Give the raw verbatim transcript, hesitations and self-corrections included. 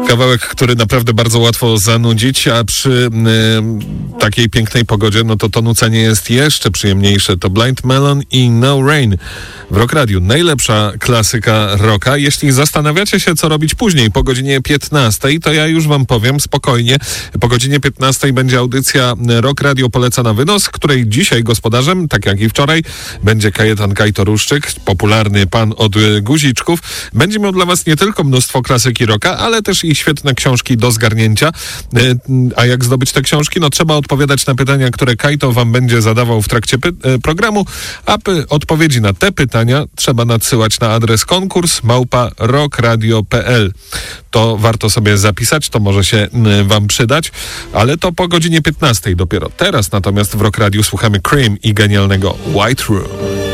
Kawałek, który naprawdę bardzo łatwo zanudzić, a przy y, takiej pięknej pogodzie, no to to nucenie jest jeszcze przyjemniejsze. To Blind Melon i No Rain w Rock Radio. Najlepsza klasyka rocka. Jeśli zastanawiacie się, co robić później, po godzinie piętnastej, to ja już wam powiem spokojnie. Po godzinie piętnastej będzie audycja Rock Radio Poleca na wynos, której dzisiaj gospodarzem, tak jak i wczoraj, będzie Kajetan Kajtoruszczyk, popularny pan od guziczków. Będzie miał dla was nie tylko mnóstwo klasyki rocka, ale też i świetne książki do zgarnięcia. A jak zdobyć te książki? No trzeba odpowiadać na pytania, które Kajto wam będzie zadawał w trakcie py- programu, a py- odpowiedzi na te pytania trzeba nadsyłać na adres konkurs małpa rockradio kropka p l. To warto sobie zapisać, to może się y, wam przydać, ale to po godzinie piętnastej dopiero. Teraz natomiast w Rock Radio słuchamy Cream i genialnego White Room.